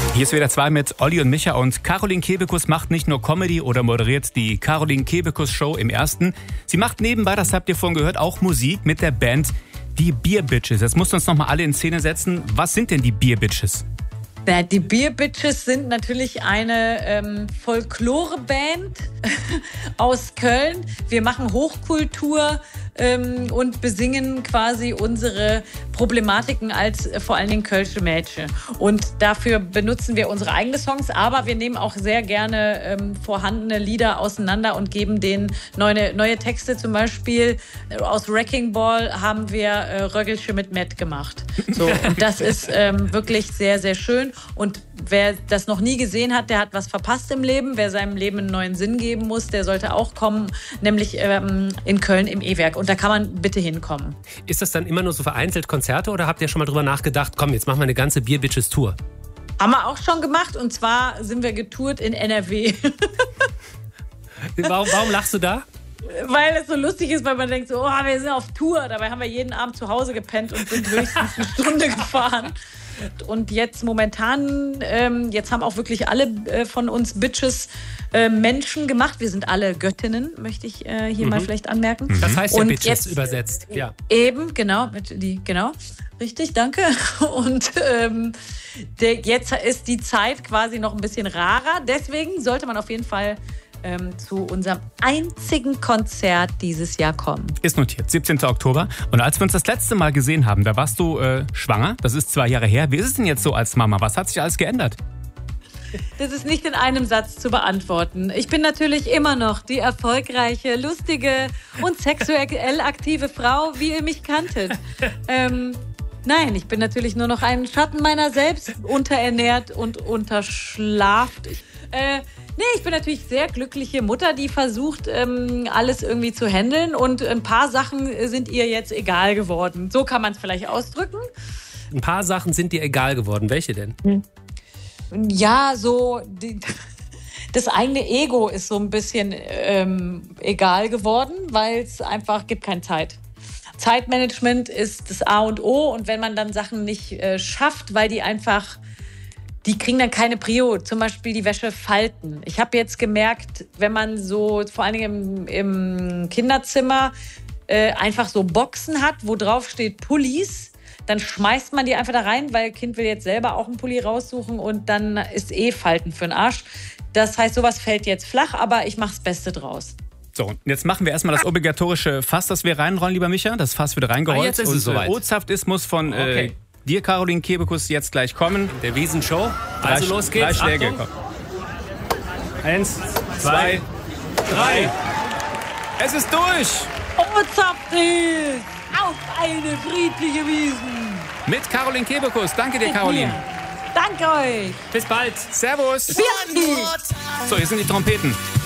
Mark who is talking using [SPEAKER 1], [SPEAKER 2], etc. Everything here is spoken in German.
[SPEAKER 1] Hier ist wieder 2 mit Olli und Micha und Caroline Kebekus macht nicht nur Comedy oder moderiert die Caroline Kebekus Show im Ersten. Sie macht nebenbei, das habt ihr vorhin gehört, auch Musik mit der Band Die Beer Bitches. Jetzt musst du uns nochmal alle in Szene setzen. Was sind denn die Beer Bitches?
[SPEAKER 2] Ja, die Beer Bitches sind natürlich eine Folklore-Band aus Köln. Wir machen Hochkultur und besingen quasi unsere Problematiken als vor allen Dingen kölsche Mädchen. Und dafür benutzen wir unsere eigenen Songs, aber wir nehmen auch sehr gerne vorhandene Lieder auseinander und geben denen neue Texte. Zum Beispiel aus Wrecking Ball haben wir Röggelche mit Matt gemacht. So, und das ist wirklich sehr, sehr schön. Und wer das noch nie gesehen hat, der hat was verpasst im Leben. Wer seinem Leben einen neuen Sinn geben muss, der sollte auch kommen, nämlich in Köln im E-Werk. Und da kann man bitte hinkommen.
[SPEAKER 3] Ist das dann immer nur so vereinzelt Konzerte oder habt ihr schon mal drüber nachgedacht, komm, jetzt machen wir eine ganze Beer Bitches Tour?
[SPEAKER 2] Haben wir auch schon gemacht und zwar sind wir getourt in NRW.
[SPEAKER 3] Warum lachst du da?
[SPEAKER 2] Weil es so lustig ist, weil man denkt so, oh, wir sind auf Tour. Dabei haben wir jeden Abend zu Hause gepennt und sind höchstens eine Stunde gefahren. Und jetzt momentan, jetzt haben auch wirklich alle von uns Bitches Menschen gemacht. Wir sind alle Göttinnen, möchte ich hier mal vielleicht anmerken.
[SPEAKER 3] Das heißt ja
[SPEAKER 2] und
[SPEAKER 3] Bitches
[SPEAKER 2] jetzt,
[SPEAKER 3] übersetzt. Ja.
[SPEAKER 2] Eben, genau. Genau. Richtig, danke. Und jetzt ist die Zeit quasi noch ein bisschen rarer. Deswegen sollte man auf jeden Fall zu unserem einzigen Konzert dieses Jahr kommen.
[SPEAKER 1] Ist notiert, 17. Oktober. Und als wir uns das letzte Mal gesehen haben, da warst du schwanger. Das ist 2 Jahre her. Wie ist es denn jetzt so als Mama? Was hat sich alles geändert?
[SPEAKER 2] Das ist nicht in einem Satz zu beantworten. Ich bin natürlich immer noch die erfolgreiche, lustige und sexuell aktive Frau, wie ihr mich kanntet. Nein, ich bin natürlich nur noch ein Schatten meiner selbst, unterernährt und unterschlaft. Ich bin natürlich sehr glückliche Mutter, die versucht, alles irgendwie zu handeln. Und ein paar Sachen sind ihr jetzt egal geworden. So kann man es vielleicht ausdrücken.
[SPEAKER 3] Ein paar Sachen sind dir egal geworden. Welche denn?
[SPEAKER 2] Ja, so das eigene Ego ist so ein bisschen egal geworden, weil es einfach gibt keine Zeit. Zeitmanagement ist das A und O. Und wenn man dann Sachen nicht schafft, weil die kriegen dann keine Prio, zum Beispiel die Wäsche falten. Ich habe jetzt gemerkt, wenn man so vor allen Dingen im Kinderzimmer einfach so Boxen hat, wo drauf steht Pullis, dann schmeißt man die einfach da rein, weil Kind will jetzt selber auch einen Pulli raussuchen und dann ist Falten für den Arsch. Das heißt, sowas fällt jetzt flach, aber ich mache das Beste draus.
[SPEAKER 1] So, und jetzt machen wir erstmal das obligatorische Fass, das wir reinrollen, lieber Micha. Das Fass wird reingerollt.
[SPEAKER 3] Jetzt ist es soweit.
[SPEAKER 1] O-Zaftismus von dir, Caroline Kebekus, jetzt gleich kommen.
[SPEAKER 3] Der Wiesenshow. Also los geht's.
[SPEAKER 1] 3 Schläge.
[SPEAKER 3] Achtung.
[SPEAKER 1] 1, 2, 3. Es ist durch.
[SPEAKER 2] O-Zaftis! Auf eine friedliche Wiesen!
[SPEAKER 1] Mit Caroline Kebekus. Danke dir, Caroline.
[SPEAKER 2] Danke euch!
[SPEAKER 3] Bis bald.
[SPEAKER 1] Servus.
[SPEAKER 2] Vielen Dank.
[SPEAKER 1] So, hier sind die Trompeten.